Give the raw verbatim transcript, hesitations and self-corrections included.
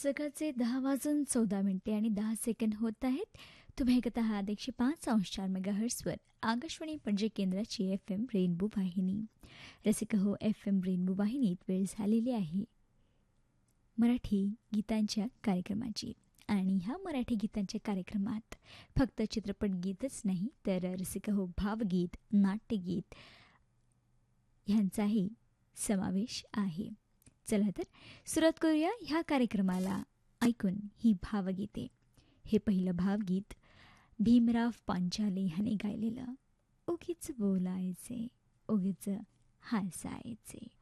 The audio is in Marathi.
सकाळचे दहा वाजून चौदा मिनिटे आणि दहा सेकंद होत आहेत. तुम्ही ऐकत आहात एकशे पाच अंश चार मेगाहर्ट्सवर आकाशवाणी पणजी केंद्राची एफ एम रेनबो वाहिनी. रसिक हो, एफ एम रेनबो वाहिनीत वेळ झालेली आहे मराठी गीतांच्या कार्यक्रमाची. आणि ह्या मराठी गीतांच्या कार्यक्रमात फक्त चित्रपट गीतच नाही तर रसिक हो, भावगीत, नाट्यगीत ह्यांचाही समावेश आहे. चला तर सुरुवात करूया ह्या कार्यक्रमाला ऐकून ही भावगीते. हे पहिलं भावगीत भीमराव पांचाले ह्याने गायलेलं. उगीच बोलायचे उगीच हसायचे.